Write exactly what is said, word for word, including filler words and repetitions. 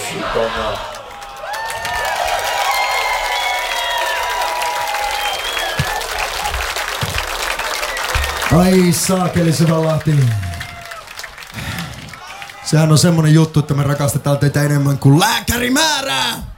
Sikona. Ai saakeli Syvänlahti. Sehän on semmonen juttu, että me rakastetaan teitä enemmän kuin lääkärimäärää.